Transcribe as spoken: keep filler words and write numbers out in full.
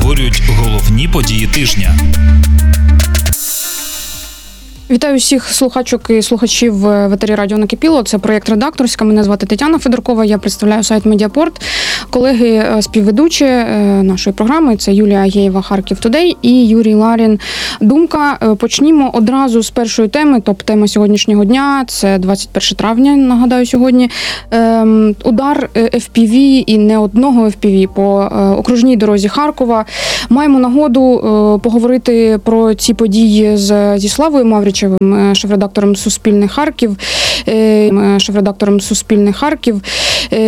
обговорюють головні події тижня. Вітаю всіх слухачок і слухачів в етері радіо «Накипіло». Це проєкт «Редакторська». Мене звати Тетяна Федоркова. Я представляю сайт «Медіапорт». Колеги співведучі нашої програми – це Юлія Агєєва, «Харків Тудей» і Юрій Ларін, «Думка». Почнімо одразу з першої теми. Топ-тема сьогоднішнього дня – це двадцять перше травня, нагадаю, сьогодні. Ем, удар еф пі ві і не одного еф пі ві по окружній дорозі Харкова. Маємо нагоду поговорити про ці події з, зі Славою Мавричем, шеф-редактором Суспільне Харків, шеф-редактором Суспільне Харків.